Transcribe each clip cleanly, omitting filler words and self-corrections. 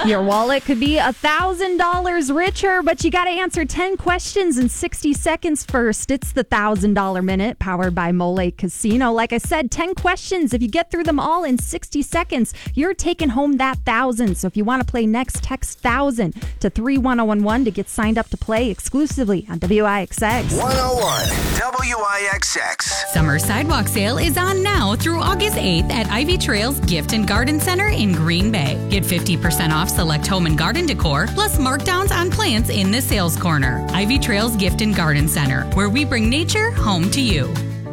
Your wallet could be $1,000 richer, but you got to answer 10 questions in 60 seconds first. It's the $1,000 Minute, powered by Mole Casino. Like I said, 10 questions. If you get through them all in 60 seconds, you're taking home that 1,000. So if you want to play next, text 1,000 to 31011 to get signed up to play exclusively on WIXX. 101 WIXX. Summer Sidewalk Sale is on now through August 8th at Ivy Trails Gift and Garden Center in Green Bay. Get 50% off select home and garden decor, plus markdowns on plants in the sales corner. Ivy Trails Gift and Garden Center, where we bring nature home to you.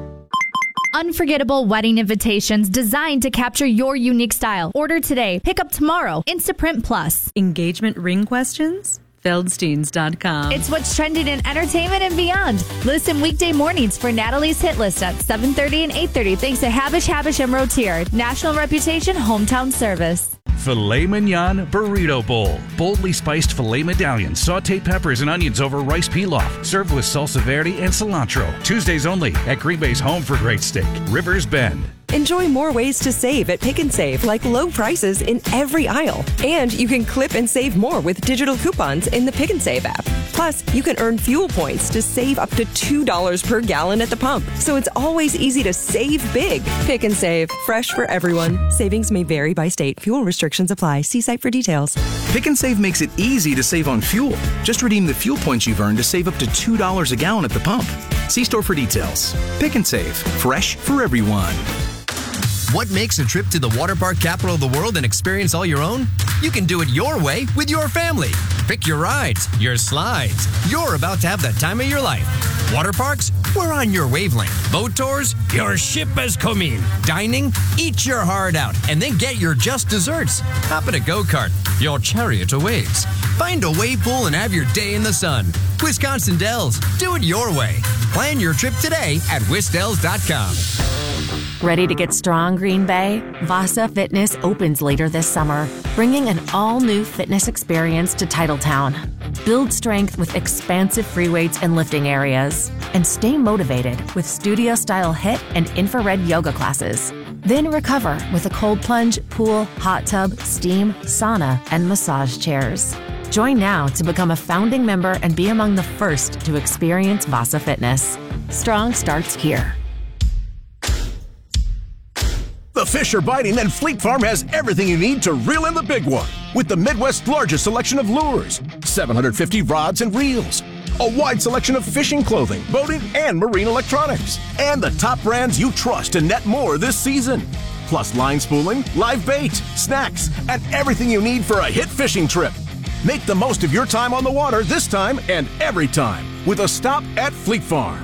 Unforgettable wedding invitations designed to capture your unique style. Order today. Pick up tomorrow. Instaprint Plus. Engagement ring questions? Feldsteins.com. It's what's trending in entertainment and beyond. Listen weekday mornings for Natalie's Hit List at 7:30 and 8:30. Thanks to Habish and Rotier. National reputation, hometown service. Filet Mignon Burrito Bowl. Boldly spiced filet medallions, sauteed peppers and onions over rice pilaf. Served with salsa verde and cilantro. Tuesdays only at Green Bay's home for great steak, Rivers Bend. Enjoy more ways to save at Pick and Save, like low prices in every aisle. And you can clip and save more with digital coupons in the Pick and Save app. Plus, you can earn fuel points to save up to $2 per gallon at the pump. So it's always easy to save big. Pick and Save, fresh for everyone. Savings may vary by state. Fuel restrictions apply. See site for details. Pick and Save makes it easy to save on fuel. Just redeem the fuel points you've earned to save up to $2 a gallon at the pump. See store for details. Pick and Save, fresh for everyone. What makes a trip to the water park capital of the world an experience all your own? You can do it your way with your family. Pick your rides, your slides. You're about to have the time of your life. Water parks? We're on your wavelength. Boat tours? Your ship has come in. Dining? Eat your heart out and then get your just desserts. Hop in a go-kart. Your chariot awaits. Find a wave pool and have your day in the sun. Wisconsin Dells. Do it your way. Plan your trip today at wisdells.com. Ready to get strong, Green Bay? Vasa Fitness opens later this summer, bringing an all-new fitness experience to Titletown. Build strength with expansive free weights and lifting areas, and stay motivated with studio-style HIIT and infrared yoga classes. Then recover with a cold plunge, pool, hot tub, steam, sauna, and massage chairs. Join now to become a founding member and be among the first to experience Vasa Fitness. Strong starts here. The fish are biting, and Fleet Farm has everything you need to reel in the big one. With the Midwest's largest selection of lures, 750 rods and reels, a wide selection of fishing clothing, boating, and marine electronics, and the top brands you trust to net more this season. Plus line spooling, live bait, snacks, and everything you need for a hit fishing trip. Make the most of your time on the water this time and every time with a stop at Fleet Farm.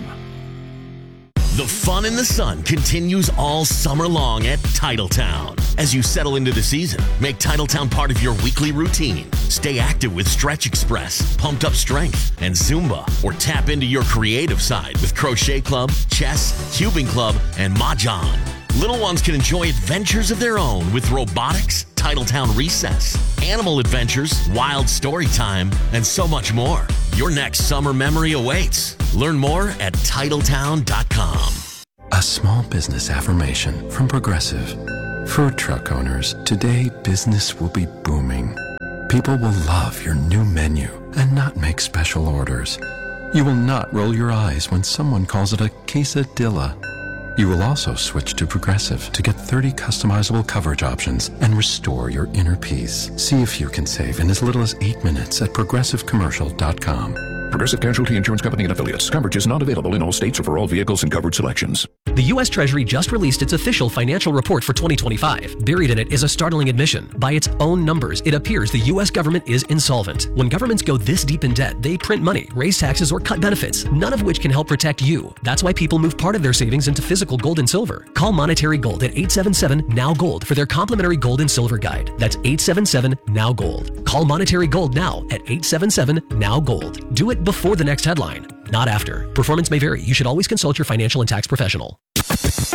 The fun in the sun continues all summer long at Titletown. As you settle into the season, make Titletown part of your weekly routine. Stay active with Stretch Express, Pumped Up Strength, and Zumba, or tap into your creative side with Crochet Club, Chess, Cubing Club, and Mahjong. Little ones can enjoy adventures of their own with robotics, Titletown Recess, animal adventures, wild story time, and so much more. Your next summer memory awaits. Learn more at Titletown.com. A small business affirmation from Progressive. For truck owners, today business will be booming. People will love your new menu and not make special orders. You will not roll your eyes when someone calls it a quesadilla. You will also switch to Progressive to get 30 customizable coverage options and restore your inner peace. See if you can save in as little as 8 minutes at ProgressiveCommercial.com. Progressive Casualty Insurance Company and Affiliates. Coverage is not available in all states or for all vehicles and coverage selections. The U.S. Treasury just released its official financial report for 2025. Buried in it is a startling admission. By its own numbers, it appears the U.S. government is insolvent. When governments go this deep in debt, they print money, raise taxes, or cut benefits, none of which can help protect you. That's why people move part of their savings into physical gold and silver. Call Monetary Gold at 877-NOW-GOLD for their complimentary gold and silver guide. That's 877-NOW-GOLD. Call Monetary Gold now at 877-NOW-GOLD. Do it before the next headline, not after. Performance may vary. You should always consult your financial and tax professional.